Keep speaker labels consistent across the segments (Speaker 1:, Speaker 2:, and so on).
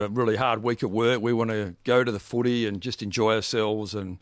Speaker 1: a really hard week at work. We want to go to the footy and just enjoy ourselves and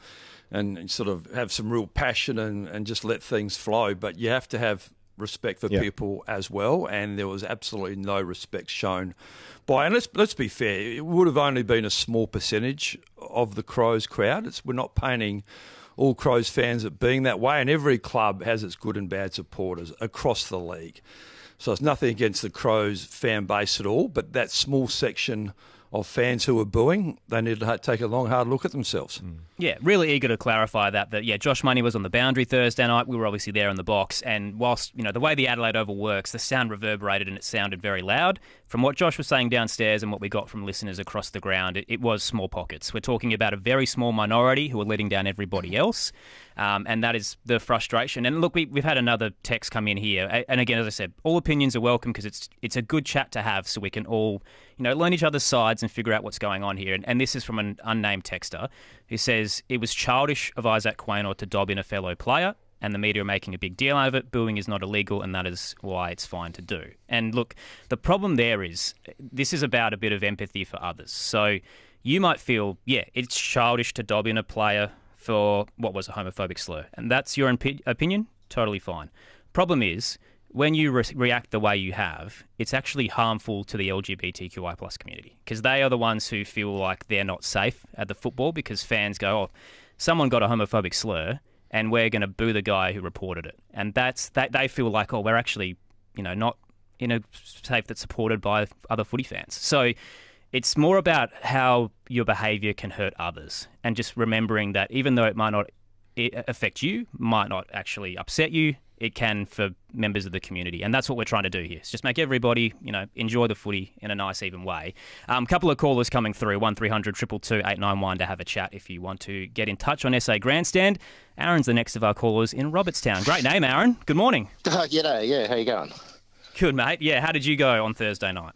Speaker 1: sort of have some real passion and just let things flow. But you have to have respect for people as well, and there was absolutely no respect shown by. And let's be fair, it would have only been a small percentage of the Crows crowd. We're not painting all Crows fans at being that way, and every club has its good and bad supporters across the league. So it's nothing against the Crows fan base at all, but that small section of fans who were booing, they need to take a long, hard look at themselves.
Speaker 2: Yeah, really eager to clarify that Josh Money was on the boundary Thursday night. We were obviously there in the box, and whilst, the way the Adelaide Oval works, the sound reverberated and it sounded very loud. From what Josh was saying downstairs and what we got from listeners across the ground, it was small pockets. We're talking about a very small minority who are letting down everybody else, and that is the frustration. And look, we've had another text come in here, and again, as I said, all opinions are welcome because it's a good chat to have so we can all learn each other's sides and figure out what's going on here. And this is from an unnamed texter who says, it was childish of Isaac Quaynor to dob in a fellow player, and the media are making a big deal out of it. Booing is not illegal, and that is why it's fine to do. And look, the problem there is this is about a bit of empathy for others. So you might feel, it's childish to dob in a player for what was a homophobic slur, and that's your opinion, totally fine. Problem is, when you react the way you have, it's actually harmful to the LGBTQI plus community because they are the ones who feel like they're not safe at the football because fans go, oh, someone got a homophobic slur and we're going to boo the guy who reported it. And they feel like, oh, we're actually, not in a safe that's supported by other footy fans. So it's more about how your behaviour can hurt others and just remembering that even though it might not affect you, might not actually upset you, it can for members of the community. And that's what we're trying to do here. It's just make everybody, enjoy the footy in a nice, even way. A couple of callers coming through, 1300 222 891 to have a chat if you want to get in touch on SA Grandstand. Aaron's the next of our callers in Robertstown. Great name, Aaron. Good morning.
Speaker 3: G'day, yeah. How you going?
Speaker 2: Good, mate. Yeah, how did you go on Thursday night?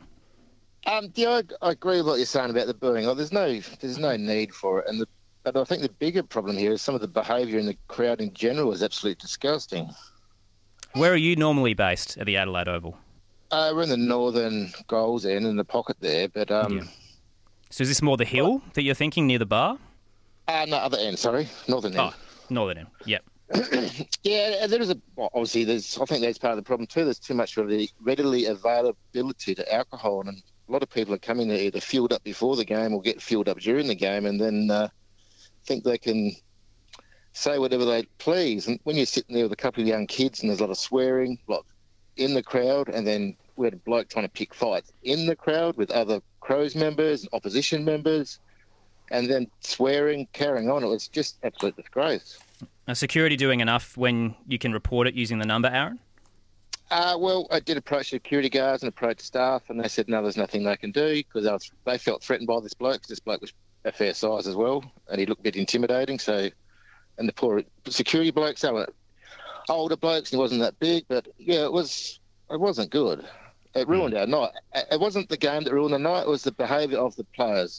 Speaker 3: I agree with what you're saying about the booing. There's no need for it. But I think the bigger problem here is some of the behaviour in the crowd in general is absolutely disgusting.
Speaker 2: Where are you normally based at the Adelaide Oval?
Speaker 3: We're in the northern goals end in the pocket there, but
Speaker 2: So is this more the hill that you're thinking near the bar?
Speaker 3: No, other end. Sorry, northern end.
Speaker 2: Oh, northern end. Yep.
Speaker 3: Yeah, there is obviously I think that's part of the problem too. There's too much readily availability to alcohol, and a lot of people are coming there either fueled up before the game or get fueled up during the game, and then think they can say whatever they please. And when you're sitting there with a couple of young kids and there's a lot of swearing in the crowd, and then we had a bloke trying to pick fights in the crowd with other Crows members and opposition members, and then swearing, carrying on, it was just absolute disgrace.
Speaker 2: Are security doing enough when you can report it using the number, Aaron?
Speaker 3: Well, I did approach security guards and approach staff, and they said no, there's nothing they can do because they felt threatened by this bloke because this bloke was a fair size as well, and he looked a bit intimidating. So, and the poor security blokes, they were older blokes, and he wasn't that big, but yeah, it wasn't good. It ruined our night. It wasn't the game that ruined the night; it was the behaviour of the players,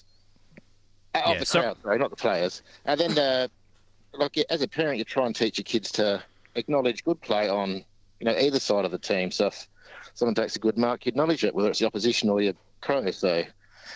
Speaker 3: of the crowd, sorry, not the players. And then, as a parent, you try and teach your kids to acknowledge good play on, either side of the team. So if someone takes a good mark, you acknowledge it, whether it's the opposition or your Crow. So,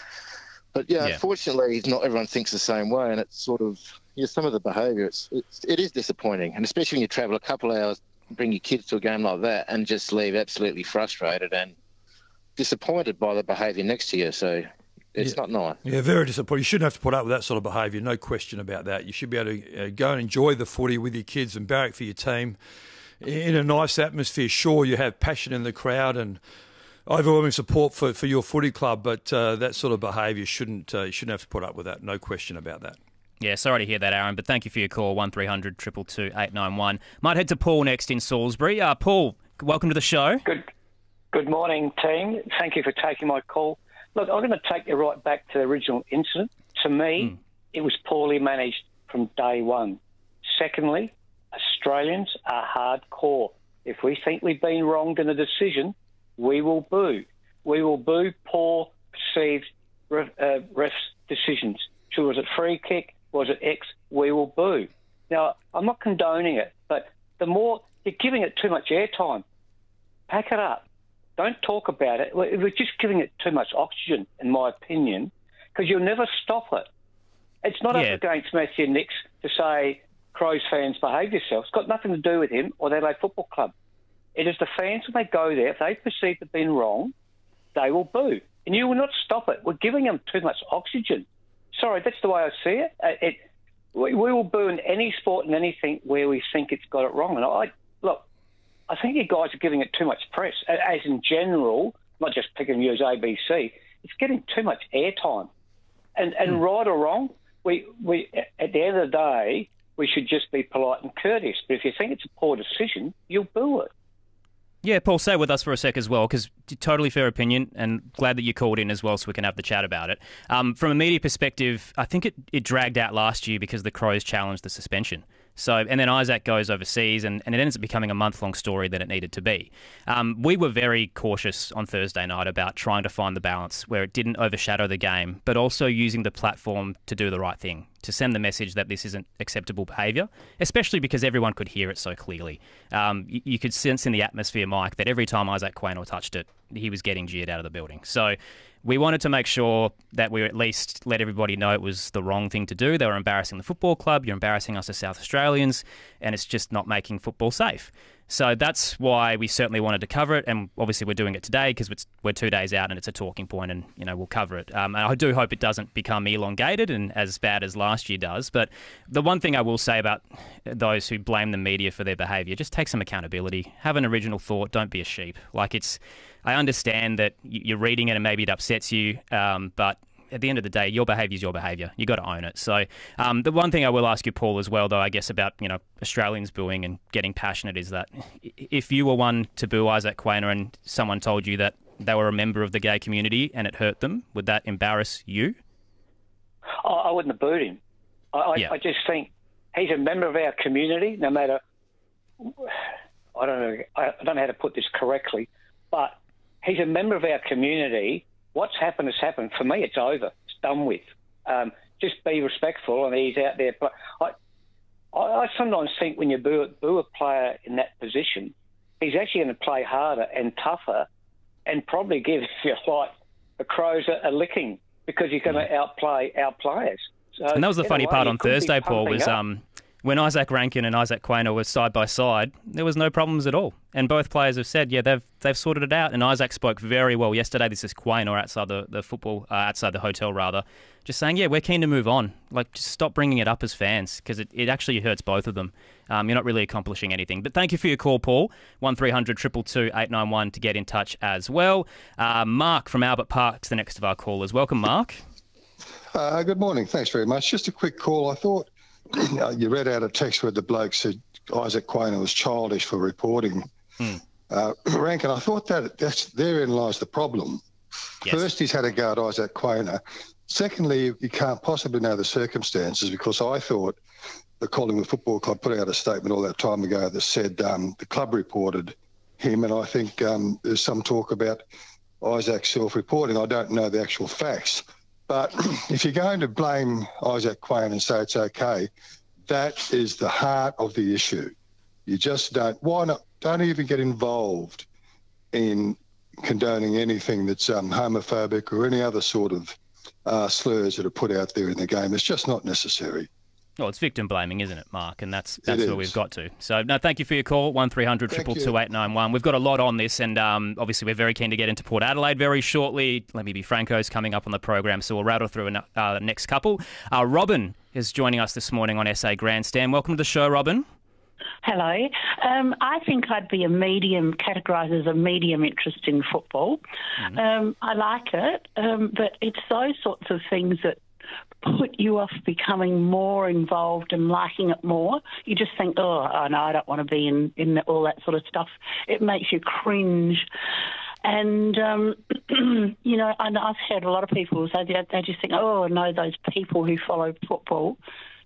Speaker 3: but unfortunately, not everyone thinks the same way, and it's sort of some of the behaviour. It is disappointing, and especially when you travel a couple of hours, bring your kids to a game like that, and just leave absolutely frustrated and disappointed by the behaviour next to you. So it's not nice. Yeah,
Speaker 1: very disappointing. You shouldn't have to put up with that sort of behaviour, no question about that. You should be able to go and enjoy the footy with your kids and barrack for your team in a nice atmosphere. Sure, you have passion in the crowd and overwhelming support for your footy club, but that sort of behaviour you shouldn't have to put up with that, no question about that.
Speaker 2: Yeah, sorry to hear that, Aaron, but thank you for your call, 1300 222 891. Might head to Paul next in Salisbury. Paul, welcome to the show.
Speaker 4: Good morning, team. Thank you for taking my call. Look, I'm going to take you right back to the original incident. To me, it was poorly managed from day one. Secondly, Australians are hardcore. If we think we've been wronged in a decision, we will boo. We will boo poor, perceived refs' decisions. So was it free kick? Was it X? We will boo. Now, I'm not condoning it, but the more you're giving it too much airtime, pack it up. Don't talk about it. We're just giving it too much oxygen, in my opinion. because you'll never stop it. It's not up against Matthew Nicks to say, Crows fans, behave yourselves. It's got nothing to do with him or the Adelaide Football Club. It is the fans, when they go there, if they perceive they've been wrong, they will boo. And you will not stop it. We're giving them too much oxygen. Sorry, that's the way I see it. We will boo in any sport and anything where we think it's got it wrong. And I think you guys are giving it too much press, as in general, not just picking you as ABC. It's getting too much airtime. And right or wrong, we at the end of the day, we should just be polite and courteous. But if you think it's a poor decision, you'll boo it.
Speaker 2: Yeah, Paul, stay with us for a sec as well, because totally fair opinion, and glad that you called in as well so we can have the chat about it. From a media perspective, I think it dragged out last year because the Crows challenged the suspension. And then Isaac goes overseas, and it ends up becoming a month-long story than it needed to be. We were very cautious on Thursday night about trying to find the balance where it didn't overshadow the game, but also using the platform to do the right thing, to send the message that this isn't acceptable behaviour, especially because everyone could hear it so clearly. You could sense in the atmosphere, Mike, that every time Isaac Quaynor touched it, he was getting jeered out of the building. So we wanted to make sure that we at least let everybody know it was the wrong thing to do. They were embarrassing the football club, you're embarrassing us as South Australians, and it's just not making football safe. So that's why we certainly wanted to cover it, and obviously we're doing it today because we're 2 days out and it's a talking point, and we'll cover it. And I do hope it doesn't become elongated and as bad as last year does. But the one thing I will say about those who blame the media for their behaviour, just take some accountability. Have an original thought. Don't be a sheep. I understand that you're reading it and maybe it upsets you, but at the end of the day, your behaviour is your behaviour. You got to own it. So the one thing I will ask you, Paul, as well, though, I guess about Australians booing and getting passionate, is that if you were one to boo Isaac Quaynor and someone told you that they were a member of the gay community and it hurt them, would that embarrass you?
Speaker 4: I wouldn't have booed him. I just think he's a member of our community. No matter, I don't know how to put this correctly, but he's a member of our community. What's happened has happened. For me, it's over. It's done with. Just be respectful, and he's out there. I sometimes think when you boo a player in that position, he's actually going to play harder and tougher and probably give, if you like, the Crows a licking because he's going to outplay our players. So,
Speaker 2: and that was the funny part on Thursday, Paul, was when Isaac Rankin and Isaac Quaynor were side by side, there was no problems at all. And both players have said, they've sorted it out. And Isaac spoke very well yesterday. This is Quaynor outside outside the hotel rather, just saying, we're keen to move on. Just stop bringing it up as fans because it actually hurts both of them. You're not really accomplishing anything. But thank you for your call, Paul. 1300 222 891 to get in touch as well. Mark from Albert Park's the next of our callers. Welcome, Mark.
Speaker 5: Good morning. Thanks very much. Just a quick call. I thought you read out a text where the bloke said Isaac Quaynor was childish for reporting. Rankin, I thought therein lies the problem. Yes. First, he's had a go at Isaac Quaynor. Secondly, you can't possibly know the circumstances because I thought the Collingwood Football Club put out a statement all that time ago that said the club reported him, and I think there's some talk about Isaac self-reporting. I don't know the actual facts. But if you're going to blame Isaac Quaynor and say it's okay, that is the heart of the issue. You just don't even get involved in condoning anything that's homophobic or any other sort of slurs that are put out there in the game. It's just not necessary.
Speaker 2: Well, it's victim blaming, isn't it, Mark? And that's where we've got to. So, no, thank you for your call, 1300 222 891. We've got a lot on this, and obviously we're very keen to get into Port Adelaide very shortly. Let Me Be Franco's coming up on the program, so we'll rattle through the next couple. Robin is joining us this morning on SA Grandstand. Welcome to the show, Robin.
Speaker 6: Hello. I think I'd be categorised as a medium interest in football. Mm-hmm. I like it, but it's those sorts of things that put you off becoming more involved and liking it more. You just think, oh no, I don't want to be in all that sort of stuff. It makes you cringe. And, and I've heard a lot of people say they just think, oh, no, those people who follow football.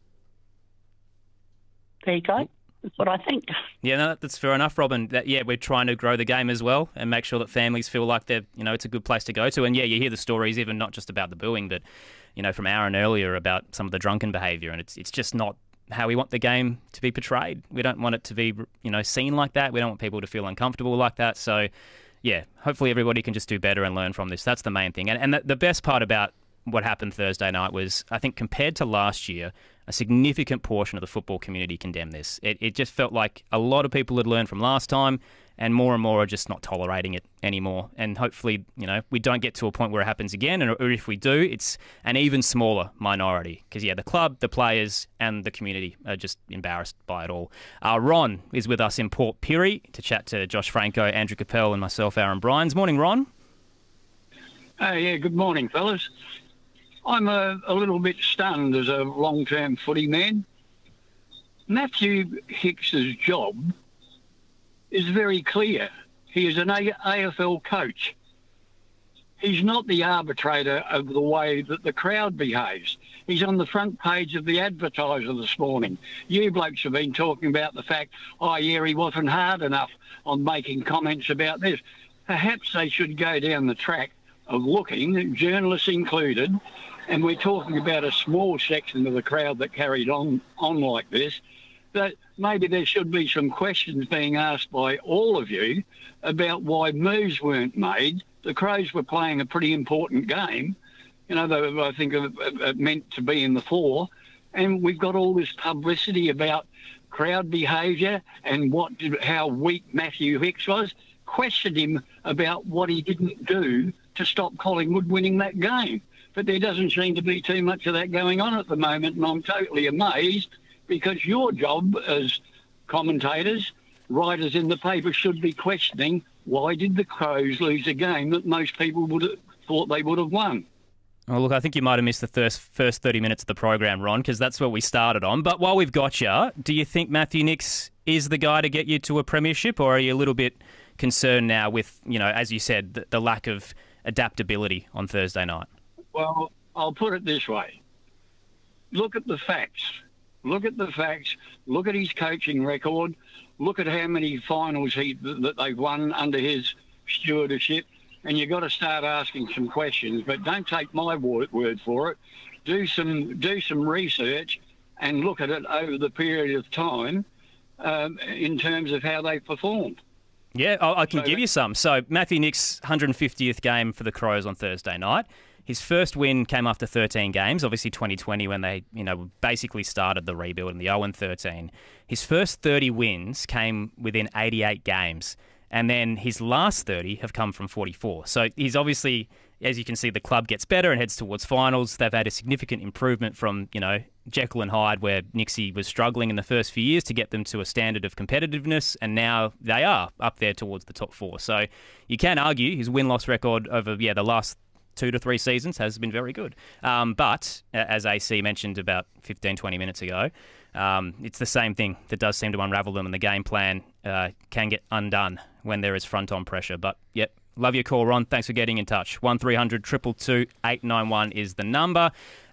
Speaker 6: There you go. That's what I think.
Speaker 2: Yeah, no, that's fair enough, Robin. We're trying to grow the game as well and make sure that families feel like it's a good place to go to. And, you hear the stories, even not just about the booing, but, from Aaron earlier about some of the drunken behaviour. And it's just not how we want the game to be portrayed. We don't want it to be, seen like that. We don't want people to feel uncomfortable like that. So, hopefully everybody can just do better and learn from this. That's the main thing. And the best part about what happened Thursday night was, I think, compared to last year, a significant portion of the football community condemned this. It just felt like a lot of people had learned from last time, and more are just not tolerating it anymore. And hopefully, we don't get to a point where it happens again, or if we do, it's an even smaller minority. Because, the club, the players, and the community are just embarrassed by it all. Ron is with us in Port Pirie to chat to Josh Franco, Andrew Capel, and myself, Aaron Bryans. Morning, Ron.
Speaker 7: Good morning, fellas. I'm a little bit stunned as a long-term footy man. Matthew Hicks's job is very clear. He is an AFL coach. He's not the arbitrator of the way that the crowd behaves. He's on the front page of the Advertiser this morning. You blokes have been talking about the fact, he wasn't hard enough on making comments about this. Perhaps they should go down the track of looking, journalists included, and we're talking about a small section of the crowd that carried on like this, that maybe there should be some questions being asked by all of you about why moves weren't made. The Crows were playing a pretty important game. They were, I think, meant to be in the 4. And we've got all this publicity about crowd behaviour and how weak Matthew Hicks was. Questioned him about what he didn't do to stop Collingwood winning that game. But there doesn't seem to be too much of that going on at the moment, and I'm totally amazed, because your job as commentators, writers in the paper, should be questioning, why did the Crows lose a game that most people would have thought they would have won?
Speaker 2: Oh, look, I think you might have missed the first 30 minutes of the program, Ron, because that's what we started on. But while we've got you, do you think Matthew Nicks is the guy to get you to a premiership, or are you a little bit concerned now with, as you said, the lack of adaptability on Thursday night?
Speaker 7: Well, I'll put it this way. Look at the facts. Look at his coaching record. Look at how many finals that they've won under his stewardship. And you've got to start asking some questions. But don't take my word for it. Do some research and look at it over the period of time in terms of how they've performed.
Speaker 2: Yeah, I can give you some. So Matthew Nicks' 150th game for the Crows on Thursday night. His first win came after 13 games, obviously 2020 when they, basically started the rebuild in the 0-13. His first 30 wins came within 88 games, and then his last 30 have come from 44. So he's obviously, as you can see, the club gets better and heads towards finals. They've had a significant improvement from, Jekyll and Hyde, where Nixie was struggling in the first few years to get them to a standard of competitiveness, and now they are up there towards the top 4. So you can argue his win-loss record over, the last 2 to 3 seasons has been very good. But as AC mentioned about 15, 20 minutes ago, it's the same thing that does seem to unravel them, and the game plan can get undone when there is front-on pressure. But, yep, love your call, Ron. Thanks for getting in touch. 1300 222 891 is the number.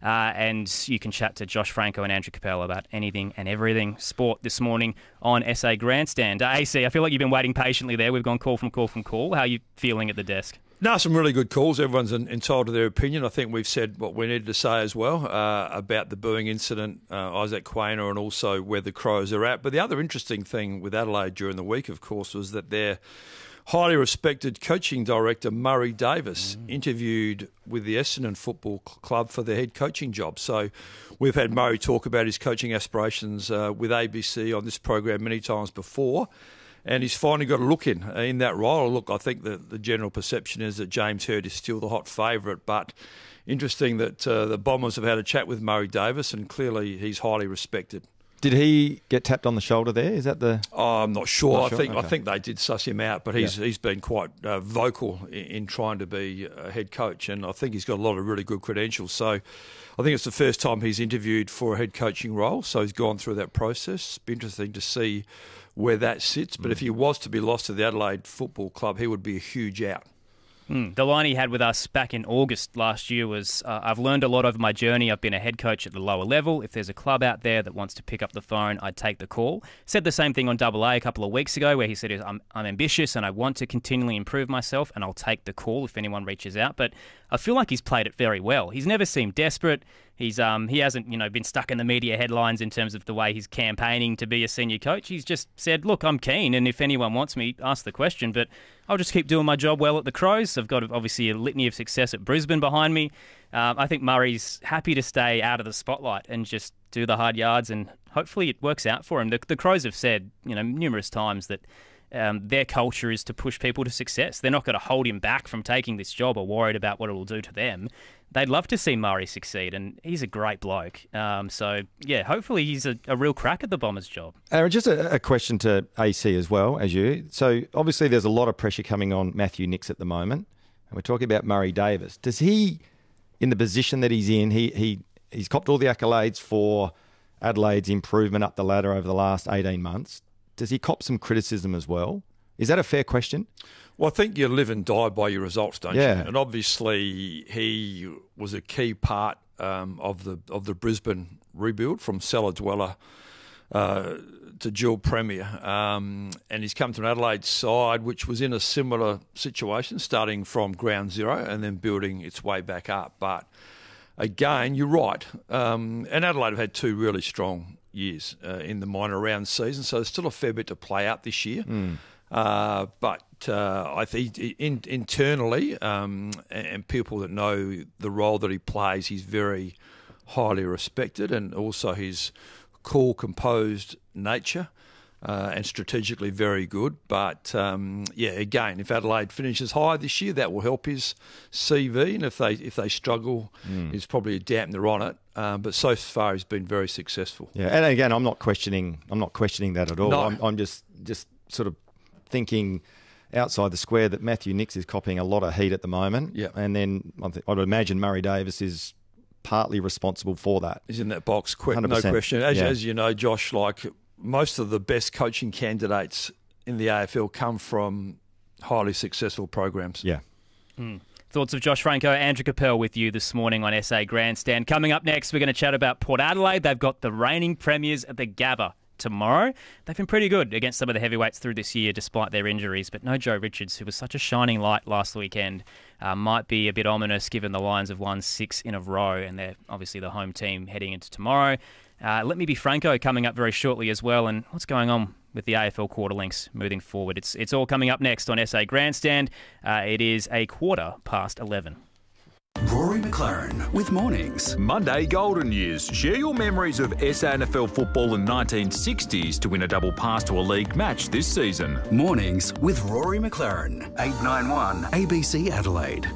Speaker 2: And you can chat to Josh Franco and Andrew Capel about anything and everything sport this morning on SA Grandstand. AC, I feel like you've been waiting patiently there. We've gone call from call. How are you feeling at the desk?
Speaker 1: No, some really good calls. Everyone's entitled to their opinion. I think we've said what we needed to say as well about the booing incident, Isaac Quaynor, and also where the Crows are at. But the other interesting thing with Adelaide during the week, of course, was that their highly respected coaching director, Murray Davis, interviewed with the Essendon Football Club for the head coaching job. So we've had Murray talk about his coaching aspirations with ABC on this program many times before. And he's finally got a look in that role. Look, I think the general perception is that James Hird is still the hot favourite, but interesting that the Bombers have had a chat with Murray Davis, and clearly he's highly respected.
Speaker 8: Did he get tapped on the shoulder there? Is that the?
Speaker 1: Oh, I'm not sure.
Speaker 8: Okay.
Speaker 1: I think they did suss him out, but he's been quite vocal in trying to be a head coach, and I think he's got a lot of really good credentials. So I think it's the first time he's interviewed for a head coaching role, so he's gone through that process. It'll be interesting to see where that sits, but if he was to be lost to the Adelaide Football Club, he would be a huge out.
Speaker 2: The line he had with us back in August last year was, I've learned a lot over my journey. I've been a head coach at the lower level. If there's a club out there that wants to pick up the phone, I'd take the call. Said the same thing on AA a couple of weeks ago, where he said, I'm ambitious and I want to continually improve myself, and I'll take the call if anyone reaches out. But I feel like he's played it very well. He's never seemed desperate. He hasn't been stuck in the media headlines in terms of the way he's campaigning to be a senior coach. He's just said, look, I'm keen, and if anyone wants me, ask the question, but I'll just keep doing my job well at the Crows. I've got obviously a litany of success at Brisbane behind me. I think Murray's happy to stay out of the spotlight and just do the hard yards, and hopefully it works out for him. The Crows have said numerous times that their culture is to push people to success. They're not going to hold him back from taking this job or worried about what it will do to them. They'd love to see Murray succeed, and he's a great bloke. Hopefully he's a real crack at the Bombers' job.
Speaker 8: Aaron, just a question to AC as well as you. So obviously there's a lot of pressure coming on Matthew Nicks at the moment, and we're talking about Murray Davis. Does he, in the position that he's in, he's copped all the accolades for Adelaide's improvement up the ladder over the last 18 months. Does he cop some criticism as well? Is that a fair question?
Speaker 1: Well, I think you live and die by your results, don't you?
Speaker 8: Yeah.
Speaker 1: And obviously he was a key part of the Brisbane rebuild, from cellar dweller to dual premier. And he's come to an Adelaide side which was in a similar situation, starting from ground zero and then building its way back up. But again, you're right. And Adelaide have had two really strong years in the minor round season, so there's still a fair bit to play out this year. But I think internally, and people that know the role that he plays, he's very highly respected, and also his cool, composed nature and strategically very good. But again, if Adelaide finishes high this year, that will help his CV, and if they struggle, it's probably a dampener on it. But so far, he's been very successful.
Speaker 8: Yeah, and again, I'm not questioning that at all.
Speaker 1: No.
Speaker 8: I'm just sort of thinking outside the square that Matthew Nicks is copying a lot of heat at the moment.
Speaker 1: Yeah.
Speaker 8: And then I'd imagine Murray Davis is partly responsible for that.
Speaker 1: He's in that box, no
Speaker 8: 100%.
Speaker 1: question. As you know, Josh, like most of the best coaching candidates in the AFL come from highly successful programs.
Speaker 8: Yeah.
Speaker 2: Thoughts of Josh Franco, Andrew Capel with you this morning on SA Grandstand. Coming up next, we're going to chat about Port Adelaide. They've got the reigning premiers at the Gabba tomorrow. They've been pretty good against some of the heavyweights through this year despite their injuries, but no Joe Richards, who was such a shining light last weekend, might be a bit ominous given the Lions have won 6 in a row, and they're obviously the home team heading into tomorrow. Let Me Be Franco coming up very shortly as well, and what's going on with the AFL quarterlinks moving forward. It's all coming up next on SA Grandstand. It is 11:15.
Speaker 9: Rory McLaren with Mornings.
Speaker 10: Monday Golden Years. Share your memories of SANFL football in 1960s to win a double pass to a league match this season.
Speaker 9: Mornings with Rory McLaren. 891 ABC Adelaide.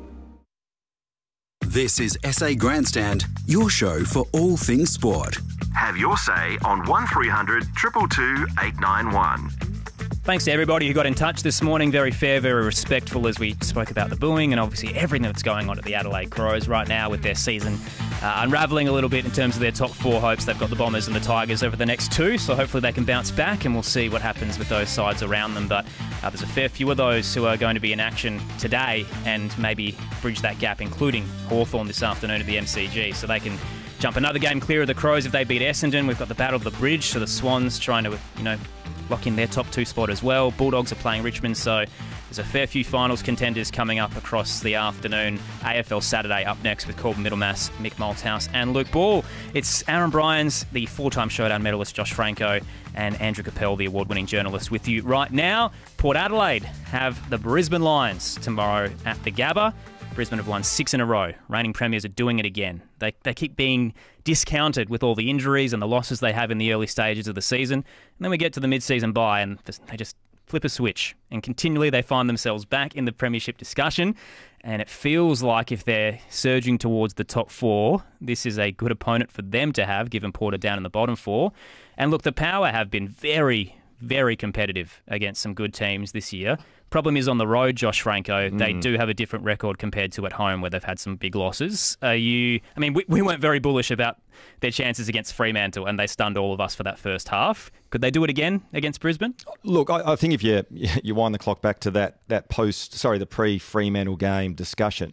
Speaker 9: This is SA Grandstand, your show for all things sport.
Speaker 11: Have your say on 1300 222 891.
Speaker 2: Thanks to everybody who got in touch this morning. Very fair, very respectful as we spoke about the booing and obviously everything that's going on at the Adelaide Crows right now with their season unravelling a little bit in terms of their top 4 hopes. They've got the Bombers and the Tigers over the next 2, so hopefully they can bounce back and we'll see what happens with those sides around them. But there's a fair few of those who are going to be in action today and maybe bridge that gap, including Hawthorn this afternoon at the MCG, so they can jump another game clear of the Crows if they beat Essendon. We've got the Battle of the Bridge, so the Swans trying to, lock in their top 2 spot as well. Bulldogs are playing Richmond, so there's a fair few finals contenders coming up across the afternoon. AFL Saturday up next with Corbin Middlemass, Mick Malthouse and Luke Ball. It's Aaron Bryans, the 4-time Showdown medalist Josh Franco, and Andrew Capel, the award-winning journalist, with you right now. Port Adelaide have the Brisbane Lions tomorrow at the Gabba. Brisbane have won 6 in a row. Reigning premiers are doing it again. They keep being discounted with all the injuries and the losses they have in the early stages of the season. And then we get to the mid-season bye and they just flip a switch. And continually they find themselves back in the premiership discussion. And it feels like if they're surging towards the top 4, this is a good opponent for them to have, given Port are down in the bottom 4. And look, the Power have been very, very competitive against some good teams this year. Problem is on the road, Josh Franco, they do have a different record compared to at home where they've had some big losses. We weren't very bullish about their chances against Fremantle and they stunned all of us for that first half. Could they do it again against Brisbane?
Speaker 8: Look, I think if you wind the clock back to the pre-Fremantle game discussion,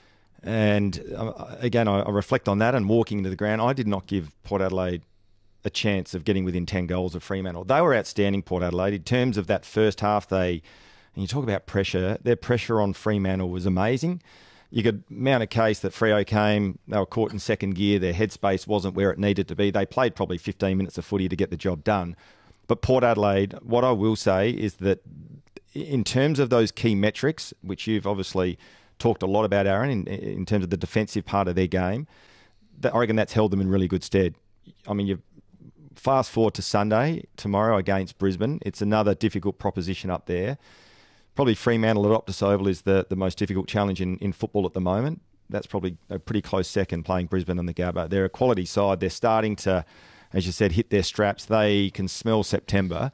Speaker 8: and again, I reflect on that and walking into the ground, I did not give Port Adelaide a chance of getting within 10 goals of Fremantle. They were outstanding, Port Adelaide. In terms of that first half, and you talk about pressure, their pressure on Fremantle was amazing. you could mount a case that Freo came, they were caught in second gear, their headspace wasn't where it needed to be. They played probably 15 minutes of footy to get the job done. But Port Adelaide, what I will say is that in terms of those key metrics, which you've obviously talked a lot about, Aaron, in terms of the defensive part of their game, I reckon that's held them in really good stead. I mean, you fast forward to Sunday, tomorrow against Brisbane. It's another difficult proposition up there. Probably Fremantle at Optus Oval is the most difficult challenge in football at the moment. That's probably a pretty close second, playing Brisbane on the Gabba. They're a quality side. They're starting to, as you said, hit their straps. They can smell September.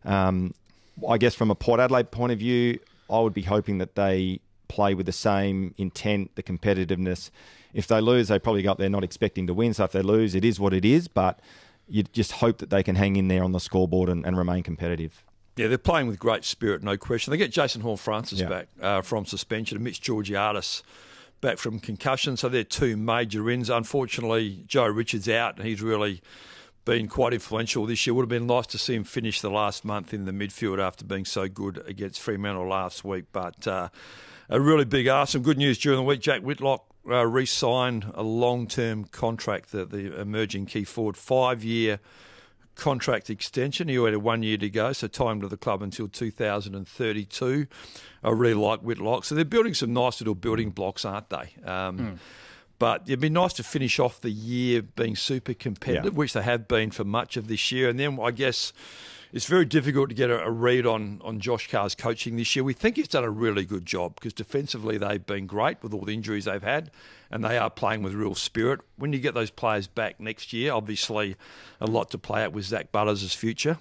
Speaker 8: I guess from a Port Adelaide point of view, I would be hoping that they play with the same intent, the competitiveness. If they lose, they probably go up there not expecting to win. So if they lose, it is what it is. But you just hope that they can hang in there on the scoreboard and remain competitive. Yeah,
Speaker 1: they're playing with great spirit, no question. They get Jason Horne-Francis back from suspension and Mitch Georgiadis back from concussion. So they're two major wins. Unfortunately, Joe Richards out, and he's really been quite influential this year. Would have been nice to see him finish the last month in the midfield after being so good against Fremantle last week. But a really big ask. Some good news during the week. Jack Whitlock re-signed a long-term contract, the emerging key forward, 5-year contract extension. He only had 1 year to go, so time to the club until 2032. I really like Whitlock. So they're building some nice little building blocks, aren't they? But it'd be nice to finish off the year being super competitive, which they have been for much of this year. And then I guess it's very difficult to get a read on Josh Carr's coaching this year. We think he's done a really good job because defensively they've been great with all the injuries they've had, and they are playing with real spirit. When you get those players back next year, obviously a lot to play out with Zach Butters' future.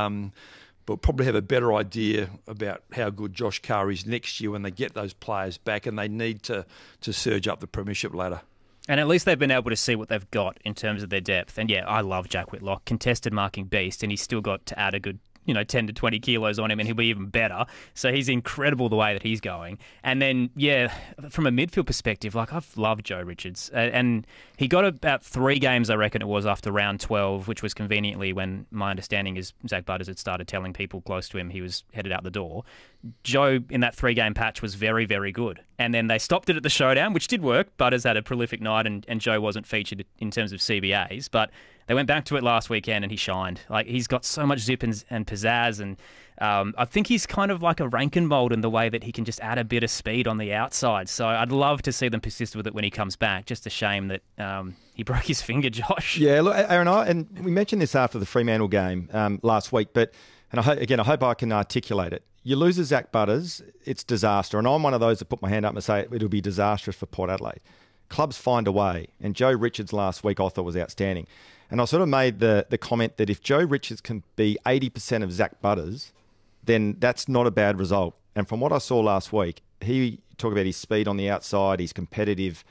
Speaker 1: But probably have a better idea about how good Josh Carr is next year when they get those players back and they need to surge up the premiership ladder.
Speaker 2: And at least they've been able to see what they've got in terms of their depth. And yeah, I love Jack Whitlock, contested marking beast, and he's still got to add a good 10 to 20 kilos on him and he'll be even better. So he's incredible the way that he's going. And then, yeah, from a midfield perspective, I've loved Joe Richards. And he got about 3 games, I reckon it was, after round 12, which was conveniently when my understanding is Zach Butters had started telling people close to him he was headed out the door. Joe, in that 3-game patch, was very, very good. And then they stopped it at the showdown, which did work. Butters had a prolific night and Joe wasn't featured in terms of CBAs. But they went back to it last weekend and he shined. He's got so much zip and pizzazz. And I think he's kind of like a Rankenbold in the way that he can just add a bit of speed on the outside. So I'd love to see them persist with it when he comes back. Just a shame that he broke his finger, Josh.
Speaker 8: Yeah, look, Aaron, and we mentioned this after the Fremantle game last week, but I hope I can articulate it. You lose a Zach Butters, it's disaster. And I'm one of those that put my hand up and say it'll be disastrous for Port Adelaide. Clubs find a way. And Joe Richards last week I thought was outstanding. And I sort of made the comment that if Joe Richards can be 80% of Zach Butters, then that's not a bad result. And from what I saw last week, he talked about his speed on the outside, he's competitive.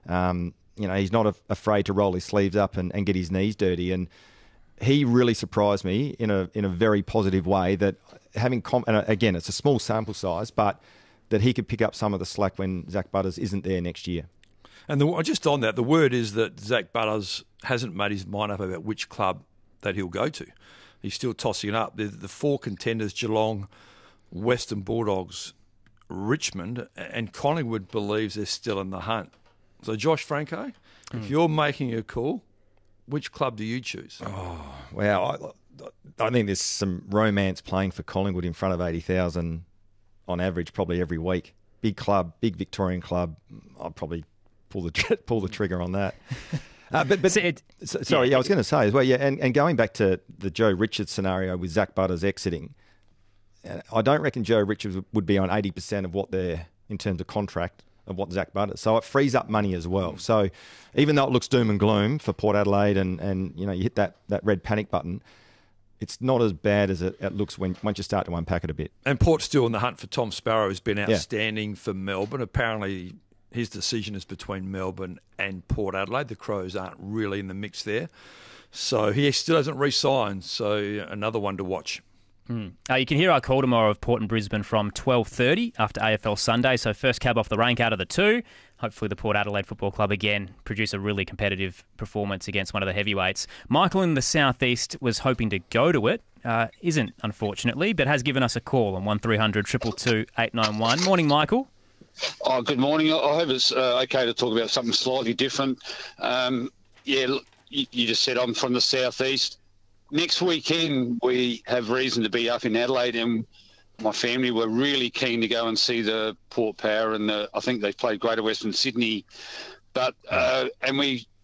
Speaker 8: He's not afraid to roll his sleeves up and get his knees dirty. And he really surprised me in a very positive way that having and again, it's a small sample size, but that he could pick up some of the slack when Zach Butters isn't there next year.
Speaker 1: And just on that, the word is that Zach Butters hasn't made his mind up about which club that he'll go to. He's still tossing it up. The 4 contenders, Geelong, Western Bulldogs, Richmond, and Collingwood believes they're still in the hunt. So, Josh Franco, if you're making a call, which club do you choose?
Speaker 8: Oh, wow. I think there's some romance playing for Collingwood in front of 80,000 on average, probably every week. Big club, big Victorian club. I'd probably pull the trigger on that. I was going to say as well, yeah, and going back to the Joe Richards scenario with Zach Butters exiting, I don't reckon Joe Richards would be on 80% of what they're, in terms of contract, of what Zach Butters. So it frees up money as well. So even though it looks doom and gloom for Port Adelaide and you hit that red panic button, it's not as bad as it looks once you start to unpack it a bit. And
Speaker 1: Port's still in the hunt for Tom Sparrow, who's been outstanding for Melbourne. Apparently his decision is between Melbourne and Port Adelaide. The Crows aren't really in the mix there. So he still hasn't re-signed, so another one to watch.
Speaker 2: You can hear our call tomorrow of Port and Brisbane from 12:30 after AFL Sunday. So first cab off the rank out of the 2. Hopefully the Port Adelaide Football Club again produce a really competitive performance against one of the heavyweights. Michael in the southeast was hoping to go to it. Isn't, unfortunately, but has given us a call on 1300 222 891. Morning, Michael.
Speaker 12: Oh, good morning. I hope it's okay to talk about something slightly different. You just said I'm from the southeast. Next weekend we have reason to be up in Adelaide, and my family were really keen to go and see the Port Power, and I think they played Greater Western Sydney. But and we